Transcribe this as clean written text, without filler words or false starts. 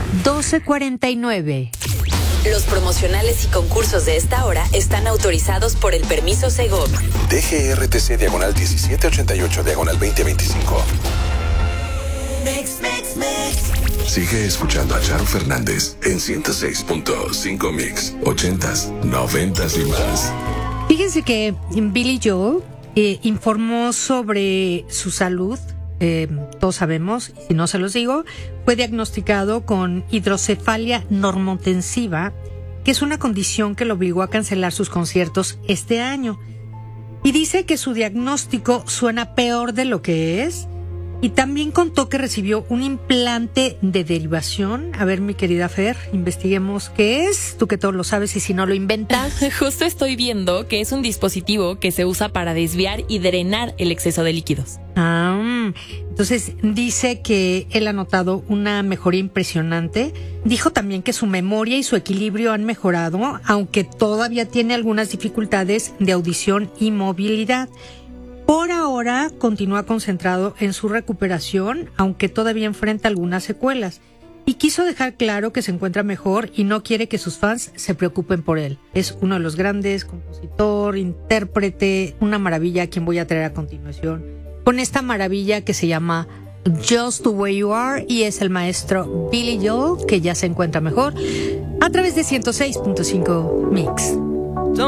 12:49. Los promocionales y concursos de esta hora están autorizados por el permiso Segov. DGRTC/2018/2025. Sigue escuchando a Charo Fernández en 106.5 Mix, 80s, 90s y más. Fíjense que Billy Joel informó sobre su salud. Todos sabemos, y si no se los digo, fue diagnosticado con hidrocefalia normotensiva, que es una condición que lo obligó a cancelar sus conciertos este año. Y dice que su diagnóstico suena peor de lo que es. Y también contó que recibió un implante de derivación. A ver, mi querida Fer, investiguemos qué es. Tú que todo lo sabes y si no lo inventas. Justo estoy viendo que es un dispositivo que se usa para desviar y drenar el exceso de líquidos. Entonces dice que él ha notado una mejoría impresionante. Dijo también que su memoria y su equilibrio han mejorado, aunque todavía tiene algunas dificultades de audición y movilidad. Por ahora continúa concentrado en su recuperación, aunque todavía enfrenta algunas secuelas. Y quiso dejar claro que se encuentra mejor y no quiere que sus fans se preocupen por él. Es uno de los grandes, compositor, intérprete, una maravilla a quien voy a traer a continuación, con esta maravilla que se llama Just the Way You Are, y es el maestro Billy Joel, que ya se encuentra mejor, a través de 106.5 Mix.